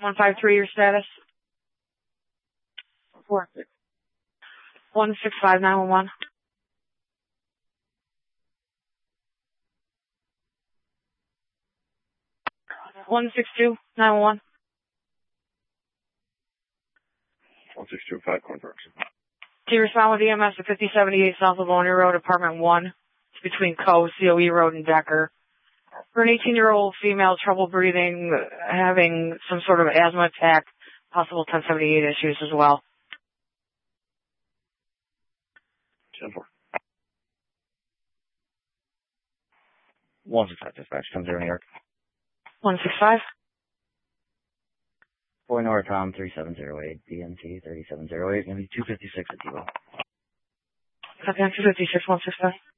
153, your status? 165 911. 162 911. 1625, correction. Do you respond with EMS at 5078 South Livonia Road, Apartment 1? It's between COE Road and Decker. For an 18-year-old female, trouble breathing, having some sort of asthma attack, possible 1078 issues as well. 10-4. 165 dispatch, 10-0 New York. 165. Boy Nora Tom 3708, BMT 3708, maybe 256 at Evo. Copy on 256 165.